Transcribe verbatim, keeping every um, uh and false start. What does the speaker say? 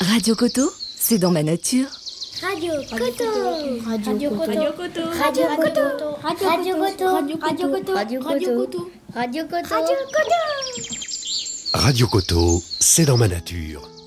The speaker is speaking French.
Radio Coto, c'est dans ma nature. Radio Coto. Radio Coto. Radio Coto. Radio Coto. Radio Coto. Radio Coto. Radio Coto. Radio Coto. Radio Coto, c'est dans ma nature.